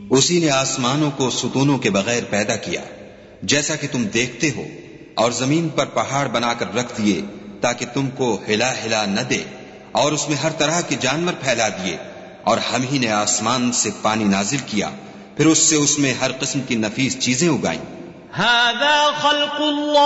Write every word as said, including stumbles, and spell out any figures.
उसी ने आसमानों को सुतूनों के बगैर पैदा किया जैसा कि तुम देखते हो, और जमीन पर पहाड़ बनाकर रख दिए ताकि तुमको हिला हिला न दे, और उसमें हर तरह के जानवर फैला दिए। और हम ही ने आसमान से पानी नाजिल किया, फिर उससे उसमें हर किस्म की नफीस चीजें उगाई।